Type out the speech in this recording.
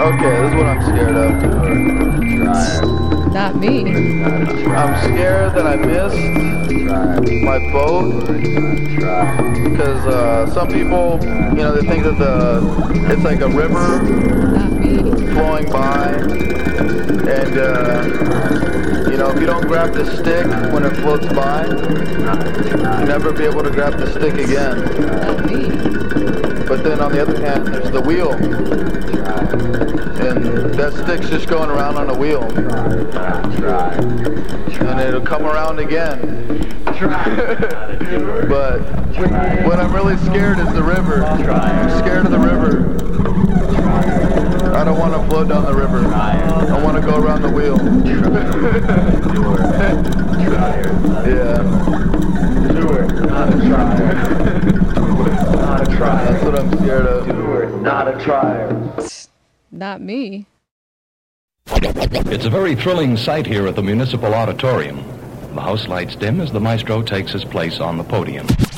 Okay, this is what I'm scared of. Not me. I'm scared that I missed my boat because some people, you know, they think that it's like a river Not me. flowing by, and you know, if you don't grab the stick when it floats by, you'll never be able to grab the stick again. Not me. But then on the other hand, there's the wheel, and that stick's just going around on a wheel, and it'll come around again. But what I'm really scared is the river. I'm scared of the river. I don't want to float down the river. I want to go around the wheel. Yeah. Not a trier. Not a trier. That's what I'm scared of. Not a trier. Not me. It's a very thrilling sight here at the Municipal Auditorium. The house lights dim as the maestro takes his place on the podium.